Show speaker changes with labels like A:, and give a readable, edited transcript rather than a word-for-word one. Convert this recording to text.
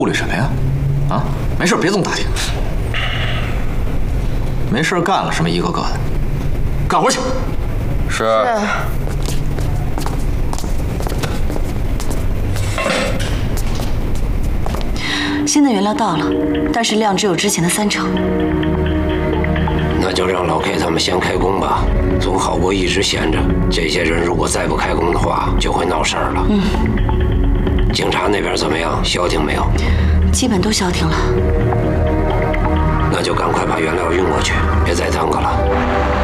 A: 顾虑什么呀？啊，没事别总打听。没事干了什么一个个的，干活去。
B: 是。
C: 新的原料到了，但是量只有之前的30%。
D: 那就让老 K 他们先开工吧，总好过一直闲着。这些人如果再不开工的话，就会闹事儿了。警察那边怎么样？消停没有？
C: 基本都消停了。
D: 那就赶快把原料运过去，别再耽搁了。